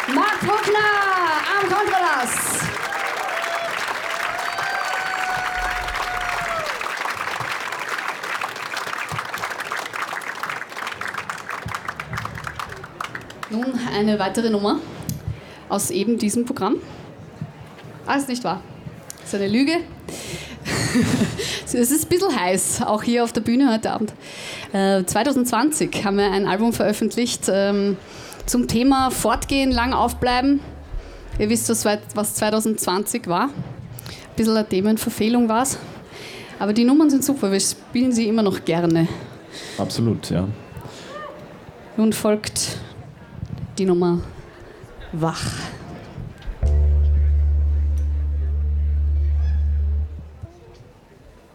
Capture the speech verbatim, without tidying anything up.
Marc Bruckner am Kontrabass. Nun eine weitere Nummer aus eben diesem Programm. Ah, ist nicht wahr. Das ist eine Lüge. Es ist ein bisschen heiß, auch hier auf der Bühne heute Abend. Äh, zwanzig zwanzig haben wir ein Album veröffentlicht ähm, zum Thema Fortgehen, lang aufbleiben. Ihr wisst, was, was zwanzig zwanzig war. Ein bisschen eine Themenverfehlung war es. Aber die Nummern sind super, wir spielen sie immer noch gerne. Absolut, ja. Nun folgt die Nummer Wach.